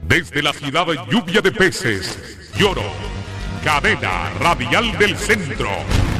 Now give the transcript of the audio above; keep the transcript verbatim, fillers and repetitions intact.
Desde la ciudad lluvia de peces, Lloro, cadena radial del centro.